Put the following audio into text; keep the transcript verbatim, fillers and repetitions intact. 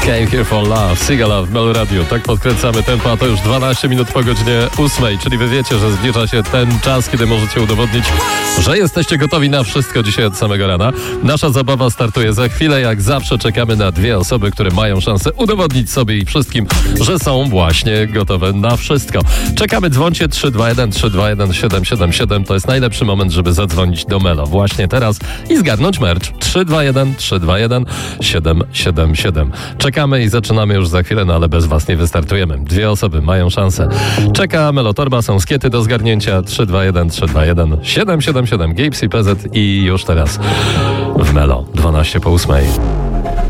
Came Here For Love, Sigala w Melo Radio. Tak podkręcamy tempo, a to już dwanaście minut po godzinie ósmej, czyli wy wiecie, że zbliża się ten czas, kiedy możecie udowodnić, że jesteście gotowi na wszystko dzisiaj od samego rana. Nasza zabawa startuje za chwilę. Jak zawsze czekamy na dwie osoby, które mają szansę udowodnić sobie i wszystkim, że są właśnie gotowe na wszystko. Czekamy, dzwońcie trzy dwa jeden trzy dwa jeden siedem siedem siedem. To jest najlepszy moment, żeby zadzwonić do Melo właśnie teraz i zgarnąć merch. trzy dwa jeden trzy dwa jeden siedem siedem siedem. Czekamy i zaczynamy już za chwilę, no ale bez was nie wystartujemy. Dwie osoby mają szansę. Czeka Melo Torba, są skiety do zgarnięcia. trzy dwa jeden trzy dwa jeden siedem siedem siedem. Gapes i P Z i już teraz w Melo dwanaście po ósmej.